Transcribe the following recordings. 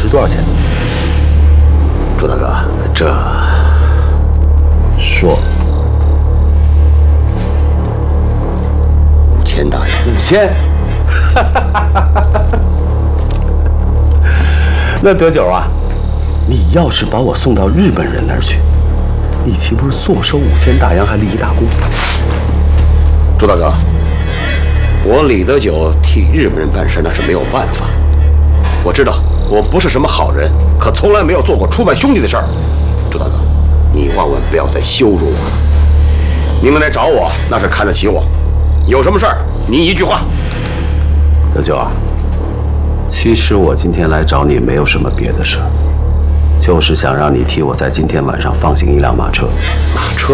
值多少钱？ 朱大哥，这说 5000大洋 ，5000。那德九啊，你要是把我送到日本人那儿去，你岂不是坐收5000大洋，还立一大功？ 朱大哥，我李德九替日本人办事那是没有办法。我知道我不是什么好人，可从来没有做过出卖兄弟的事儿。朱大哥，你万万不要再羞辱我了。你们来找我，那是看得起我。有什么事儿，你一句话。 德九啊，其实我今天来找你没有什么别的事儿，就是想让你替我在今天晚上放行一辆马车。 马车？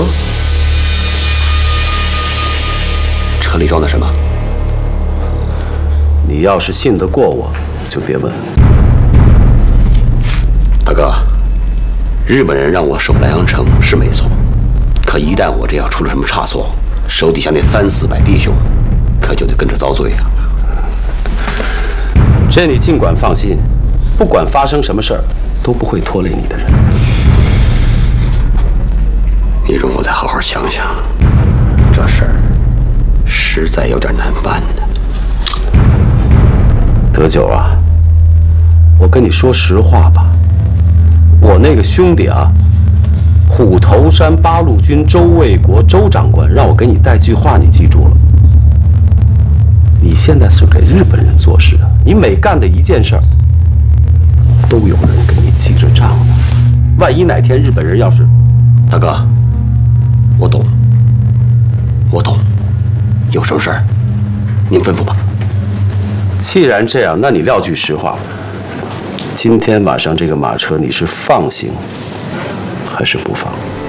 车里装的什么？ 你要是信得过我，就别问。 大哥，日本人让我守莱阳城是没错，可一旦我这要出了什么差错，手底下那300-400弟兄可就得跟着遭罪啊！ 这你尽管放心，不管发生什么事儿，都不会拖累你的人。 你容我再好好想想，这事儿实在有点难办呢。 德九啊，我跟你说实话吧，我那个兄弟啊，虎头山八路军周卫国周长官让我给你带句话，你记住了。你现在是给日本人做事啊，你每干的一件事儿，都有人给你记着账呢。万一哪天日本人要是…… 大哥，我懂，我懂，有什么事儿您吩咐吧。 既然这样，那你撂句实话，今天晚上这个马车你是放行还是不放？